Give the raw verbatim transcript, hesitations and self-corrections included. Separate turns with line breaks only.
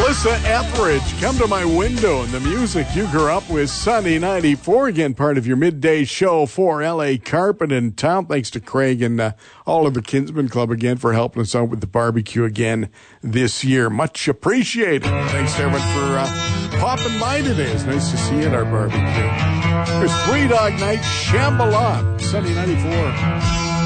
Melissa Etheridge, Come to My Window, and the music you grew up with. Sunny ninety-four, again, part of your midday show for L A Carpet in Town. Thanks to Craig and uh, all of the Kinsman Club again for helping us out with the barbecue again this year. Much appreciated. Thanks to everyone for uh, popping by today. It's nice to see you at our barbecue. There's Three Dog Night, Shambhala, Sunny ninety-four.